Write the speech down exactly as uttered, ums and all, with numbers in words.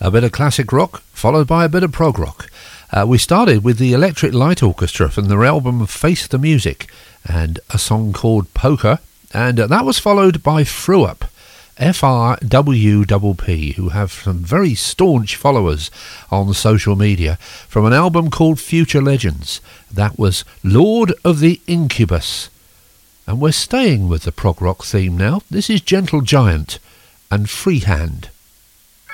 A bit of classic rock, followed by a bit of prog rock. Uh, we started with the Electric Light Orchestra from their album Face the Music, and a song called Poker, and uh, that was followed by Fruup, F R W P P, who have some very staunch followers on social media, from an album called Future Legends. That was Lord of the Incubus. And we're staying with the prog rock theme now. This is Gentle Giant and Freehand.